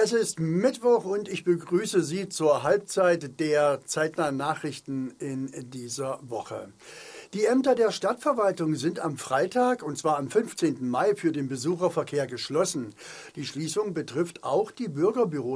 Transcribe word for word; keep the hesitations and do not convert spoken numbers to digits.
Es ist Mittwoch und ich begrüße Sie zur Halbzeit der zeitnahen Nachrichten in dieser Woche. Die Ämter der Stadtverwaltung sind am Freitag, und zwar am fünfzehnten Mai, für den Besucherverkehr geschlossen. Die Schließung betrifft auch die Bürgerbüros